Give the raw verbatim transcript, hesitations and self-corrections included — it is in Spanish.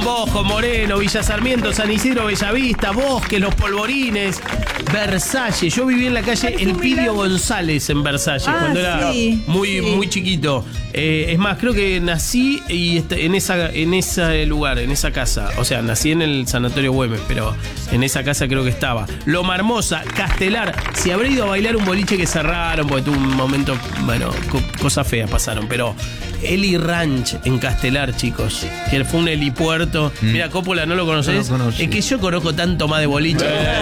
Mojo, Moreno, Villa Sarmiento, San Isidro, Bellavista, Bosque, Los Polvorines, Versalles. Yo viví en la calle Elpidio González en Versalles, ah, cuando era sí, muy, sí. muy chiquito. Eh, es más, creo que nací y en, esa, en ese lugar, en esa casa. O sea, nací en el Sanatorio Güemes, pero en esa casa creo que estaba. Loma Hermosa, Castelar. Si habré ido a bailar un boliche que cerraron, porque tuvo un momento, bueno, co- cosas feas pasaron, pero Eli Ranch en Castelar, chicos, que fue un helipuerto. Mm. Mira, Coppola, ¿no lo conoces? No lo conocí. Es que yo conozco tanto más de boliche.